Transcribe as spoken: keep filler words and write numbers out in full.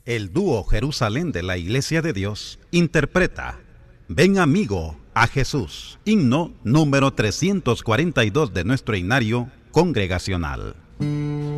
El dúo Jerusalén de la Iglesia de Dios interpreta Ven amigo a Jesús, himno número trescientos cuarenta y dos de nuestro himnario congregacional.